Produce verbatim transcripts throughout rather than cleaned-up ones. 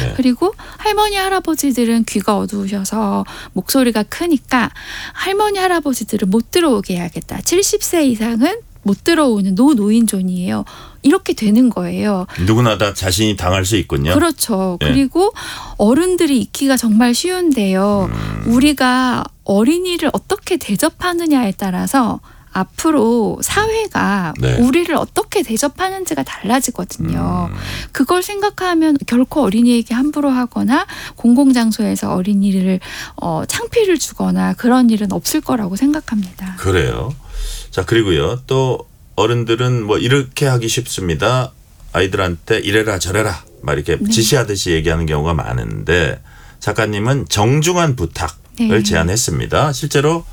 네. 그리고 할머니 할아버지들은 귀가 어두우셔서 목소리가 크니까 할머니 할아버지들은 못 들어오게 해야겠다. 칠십 세 이상은 못 들어오는 노노인존이에요. 이렇게 되는 거예요. 누구나 다 자신이 당할 수 있군요. 그렇죠. 네. 그리고 어른들이 잊기가 정말 쉬운데요. 음. 우리가 어린이를 어떻게 대접하느냐에 따라서 앞으로 사회가 네. 우리를 어떻게 대접하는지가 달라지거든요. 음. 그걸 생각하면 결코 어린이에게 함부로 하거나 공공장소에서 어린이를 어, 창피를 주거나 그런 일은 없을 거라고 생각합니다. 그래요. 자, 그리고요. 또 어른들은 뭐 이렇게 하기 쉽습니다. 아이들한테 이래라 저래라 막 이렇게 네. 지시하듯이 얘기하는 경우가 많은데 작가님은 정중한 부탁을 네. 제안했습니다. 실제로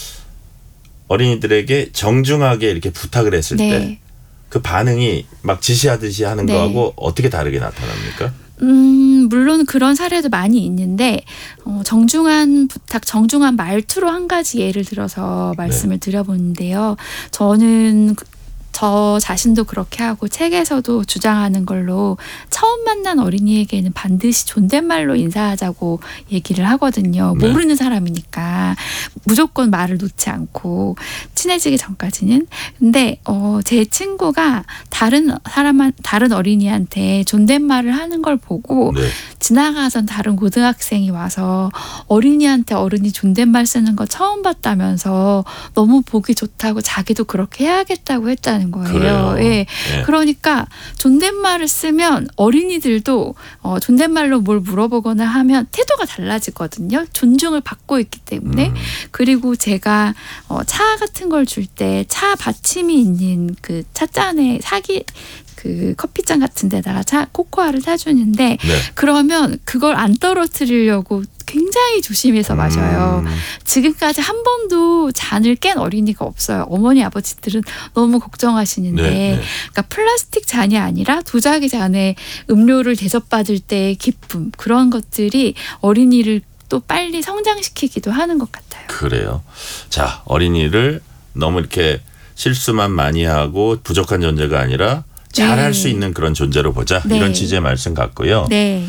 어린이들에게 정중하게 이렇게 부탁을 했을 네. 때 그 반응이 막 지시하듯이 하는 네. 거하고 어떻게 다르게 나타납니까? 음, 물론 그런 사례도 많이 있는데 어, 정중한 부탁, 정중한 말투로 한 가지 예를 들어서 말씀을 네. 드려보는데요. 저는 저 자신도 그렇게 하고 책에서도 주장하는 걸로 처음 만난 어린이에게는 반드시 존댓말로 인사하자고 얘기를 하거든요. 네. 모르는 사람이니까 무조건 말을 놓지 않고 친해지기 전까지는. 근데 어, 제 친구가 다른 사람, 다른 어린이한테 존댓말을 하는 걸 보고 네. 지나가던 다른 고등학생이 와서 어린이한테 어른이 존댓말 쓰는 거 처음 봤다면서 너무 보기 좋다고 자기도 그렇게 해야겠다고 했다는 거예요. 그래요. 예. 네. 그러니까 존댓말을 쓰면 어린이들도 어, 존댓말로 뭘 물어보거나 하면 태도가 달라지거든요. 존중을 받고 있기 때문에. 음. 그리고 제가 어, 차 같은 걸 줄 때 차 받침이 있는 그 찻잔에 사기 그 커피잔 같은 데다가 차 코코아를 사주는데 네. 그러면 그걸 안 떨어뜨리려고 굉장히 조심해서 마셔요. 음. 지금까지 한 번도 잔을 깬 어린이가 없어요. 어머니 아버지들은 너무 걱정하시는데 네, 네. 그러니까 플라스틱 잔이 아니라 도자기 잔에 음료를 대접받을 때의 기쁨 그런 것들이 어린이를 또 빨리 성장시키기도 하는 것 같아요. 그래요. 자, 어린이를 너무 이렇게 실수만 많이 하고 부족한 존재가 아니라 잘할 네. 수 있는 그런 존재로 보자. 네. 이런 취지의 말씀 같고요. 네.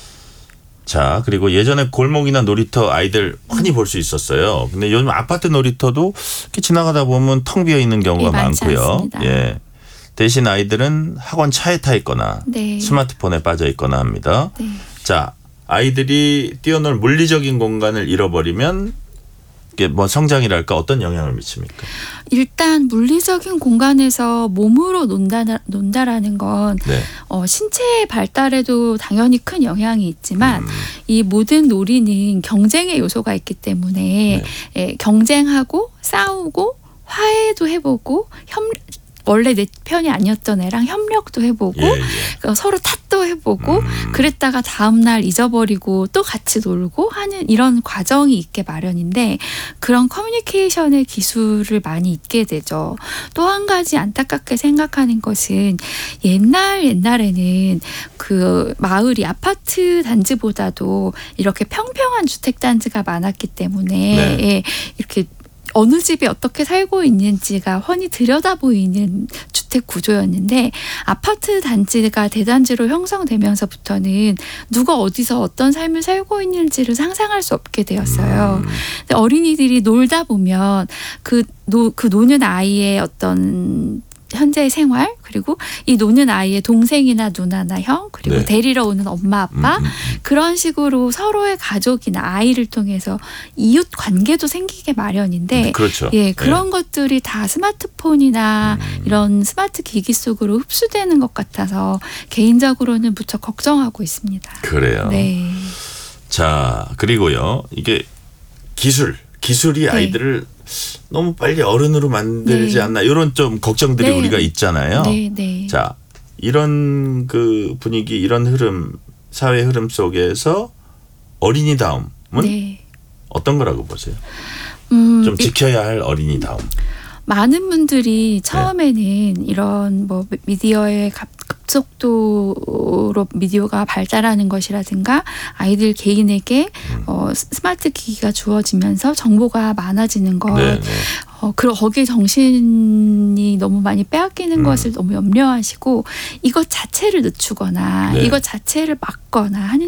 자, 그리고 예전에 골목이나 놀이터 아이들 흔히 볼 수 있었어요. 근데 요즘 아파트 놀이터도 이렇게 지나가다 보면 텅 비어 있는 경우가 예, 많지 많고요. 않습니다. 예. 대신 아이들은 학원 차에 타 있거나 네. 스마트폰에 빠져 있거나 합니다. 네. 자, 아이들이 뛰어놀 물리적인 공간을 잃어버리면 이게 뭐 성장이랄까 어떤 영향을 미칩니까? 일단 물리적인 공간에서 몸으로 논다, 논다라는 건 네. 어, 신체의 발달에도 당연히 큰 영향이 있지만 음. 이 모든 놀이는 경쟁의 요소가 있기 때문에 네. 예, 경쟁하고 싸우고 화해도 해보고 협 원래 내 편이 아니었던 애랑 협력도 해보고 예, 예. 그러니까 서로 탓도 해보고 음. 그랬다가 다음날 잊어버리고 또 같이 놀고 하는 이런 과정이 있게 마련인데 그런 커뮤니케이션의 기술을 많이 잊게 되죠. 또 한 가지 안타깝게 생각하는 것은 옛날 옛날에는 그 마을이 아파트 단지보다도 이렇게 평평한 주택 단지가 많았기 때문에 네. 예, 이렇게 어느 집에 어떻게 살고 있는지가 훤히 들여다 보이는 주택 구조였는데 아파트 단지가 대단지로 형성되면서부터는 누가 어디서 어떤 삶을 살고 있는지를 상상할 수 없게 되었어요. 음. 근데 어린이들이 놀다 보면 그, 노, 그 노는 아이의 어떤 현재의 생활 그리고 이 노는 아이의 동생이나 누나나 형 그리고 네. 데리러 오는 엄마 아빠 음, 음, 음. 그런 식으로 서로의 가족이나 아이를 통해서 이웃 관계도 생기게 마련인데 그렇죠. 예 그런 것들이 다 스마트폰이나 음. 이런 스마트 기기 속으로 흡수되는 것 같아서 개인적으로는 무척 걱정하고 있습니다. 그래요. 네. 자, 그리고요. 이게 기술, 기술이 네. 아이들을 너무 빨리 어른으로 만들지 네. 않나 이런 좀 걱정들이 네. 우리가 있잖아요. 네, 네. 자, 이런 그 분위기, 이런 흐름, 사회 흐름 속에서 어린이다움은 네. 어떤 거라고 보세요? 음, 좀 지켜야 할 어린이다움. 많은 분들이 처음에는 이런 뭐 미디어의 갑, 급속도로 미디어가 발달하는 것이라든가 아이들 개인에게 음. 어, 스마트 기기가 주어지면서 정보가 많아지는 것 네, 네. 어, 그리고 거기에 정신이 너무 많이 빼앗기는 음. 것을 너무 염려하시고 이것 자체를 늦추거나 네. 이것 자체를 막거나 하는